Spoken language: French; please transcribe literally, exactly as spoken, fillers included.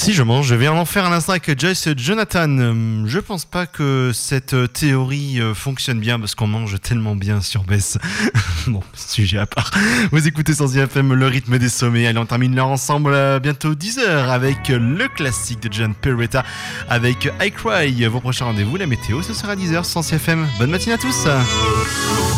Si je mange, je viens en faire un instant avec Joyce Jonathan. Je pense pas que cette théorie fonctionne bien parce qu'on mange tellement bien sur Bess. Bon, sujet à part. Vous écoutez sans I F M, le rythme des sommets. Allez, on termine l'heure ensemble à bientôt dix heures avec le classique de John Peretta avec I Cry. Vos prochains rendez-vous, la météo, ce sera dix heures sans I F M. Bonne matinée à tous.